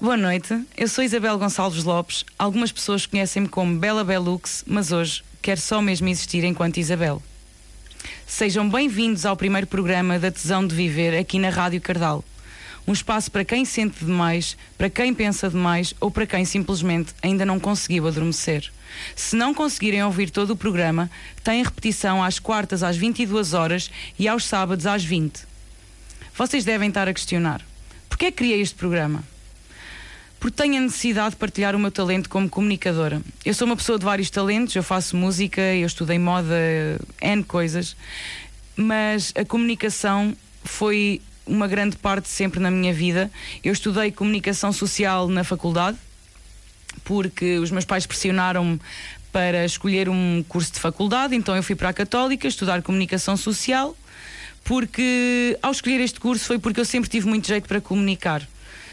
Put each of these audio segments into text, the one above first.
Boa noite, eu sou Isabel Gonçalves Lopes. Algumas pessoas conhecem-me como Bela Belux, mas hoje quero só mesmo existir enquanto Isabel. Sejam bem-vindos ao primeiro programa da Tesão de Viver aqui na Rádio Cardal. Um espaço para quem sente demais, para quem pensa demais ou para quem simplesmente ainda não conseguiu adormecer. Se não conseguirem ouvir todo o programa, tem repetição às quartas às 22 horas e aos sábados às 20. Vocês devem estar a questionar: porquê criei este programa? Porque tenho a necessidade de partilhar o meu talento como comunicadora. Eu sou uma pessoa de vários talentos, eu faço música, eu estudei moda, N coisas, mas a comunicação foi uma grande parte sempre na minha vida. Eu estudei comunicação social na faculdade, porque os meus pais pressionaram-me para escolher um curso de faculdade, então eu fui para a Católica estudar comunicação social, porque ao escolher este curso foi porque eu sempre tive muito jeito para comunicar.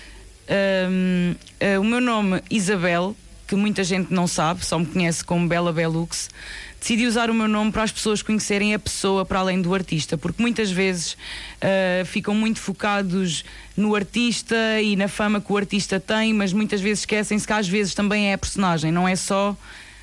O meu nome, Isabel, que muita gente não sabe, só me conhece como Bela Belux, decidi usar o meu nome para as pessoas conhecerem a pessoa para além do artista, porque muitas vezes ficam muito focados no artista e na fama que o artista tem, mas muitas vezes esquecem-se que às vezes também é a personagem, não é só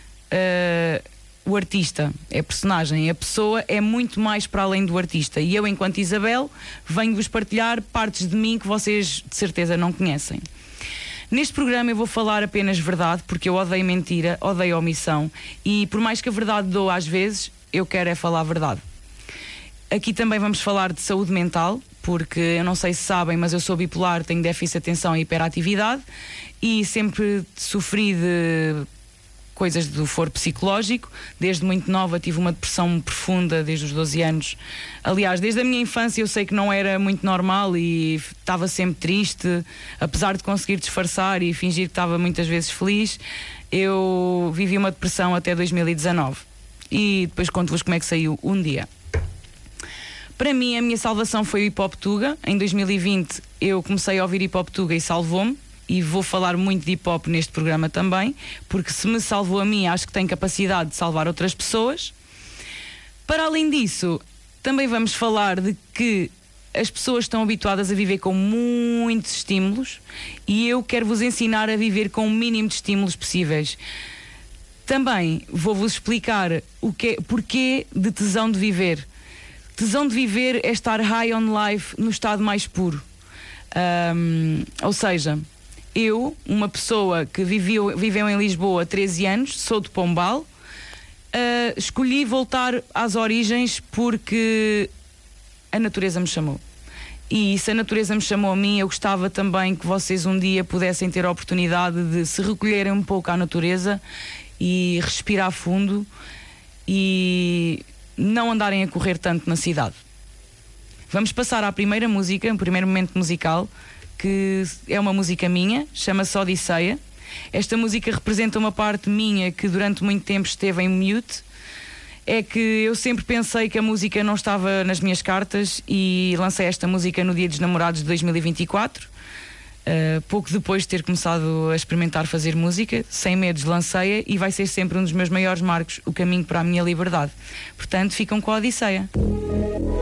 o artista, é a personagem, a pessoa é muito mais para além do artista, e eu, enquanto Isabel, venho-vos partilhar partes de mim que vocês de certeza não conhecem. Neste programa eu vou falar apenas verdade, porque eu odeio mentira, odeio omissão, e por mais que a verdade doa às vezes, eu quero é falar a verdade. Aqui também vamos falar de saúde mental, porque eu não sei se sabem, mas eu sou bipolar, tenho déficit de atenção e hiperatividade, e sempre sofri de coisas do foro psicológico. Desde muito nova tive uma depressão profunda, desde os 12 anos. Aliás, desde a minha infância eu sei que não era muito normal e estava sempre triste, apesar de conseguir disfarçar e fingir que estava muitas vezes feliz. Eu vivi uma depressão até 2019 e depois conto-vos como é que saiu um dia. Para mim, a minha salvação foi o Hip Hop Tuga. Em 2020 eu comecei a ouvir Hip Hop Tuga e salvou-me. E vou falar muito de hip hop neste programa também, porque se me salvou a mim, acho que tem capacidade de salvar outras pessoas. Para além disso, também vamos falar de que as pessoas estão habituadas a viver com muitos estímulos e eu quero vos ensinar a viver com o mínimo de estímulos possíveis. Também vou-vos explicar porquê de tesão de viver. Tesão de viver é estar high on life no estado mais puro. Ou seja, eu, uma pessoa que viveu em Lisboa há 13 anos, sou de Pombal, escolhi voltar às origens porque a natureza me chamou. E se a natureza me chamou a mim, eu gostava também que vocês um dia pudessem ter a oportunidade de se recolherem um pouco à natureza e respirar fundo e não andarem a correr tanto na cidade. Vamos passar à primeira música, o primeiro momento musical, que é uma música minha, chama-se Odisseia. Esta música representa uma parte minha que durante muito tempo esteve em mute. É que eu sempre pensei que a música não estava nas minhas cartas e lancei esta música no Dia dos Namorados de 2024. Pouco depois de ter começado a experimentar fazer música, sem medos lancei-a e vai ser sempre um dos meus maiores marcos, o caminho para a minha liberdade. Portanto, ficam com a Odisseia.